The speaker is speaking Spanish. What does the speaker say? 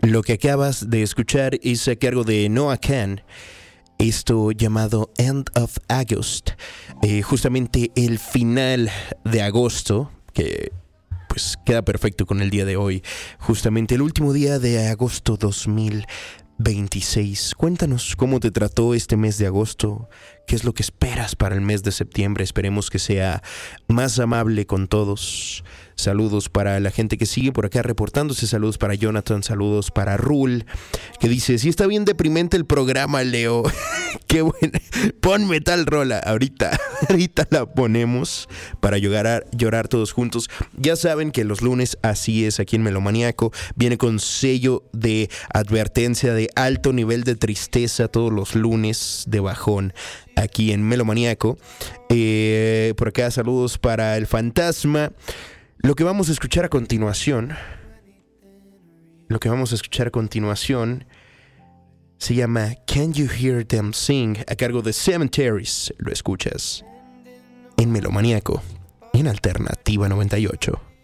Lo que acabas de escuchar es a cargo de Noah Kahan, esto llamado End of August, justamente el final de agosto, que pues queda perfecto con el día de hoy, justamente el último día de agosto 2026. Cuéntanos cómo te trató este mes de agosto, qué es lo que esperas para el mes de septiembre. Esperemos que sea más amable con todos. Saludos para la gente que sigue por acá reportándose. Saludos para Jonathan, saludos para Rul, que dice, sí está bien deprimente el programa, Leo. Qué bueno. Ponme tal rola. Ahorita la ponemos para llorar todos juntos. Ya saben que los lunes así es aquí en Melomaniaco. Viene con sello de advertencia de alto nivel de tristeza todos los lunes de bajón aquí en Melomaniaco. Por acá saludos para el Fantasma. Lo que vamos a escuchar a continuación se llama Can You Hear Them Sing, a cargo de Cemeteries. Lo escuchas en Melomaniaco, en Alternativa 98.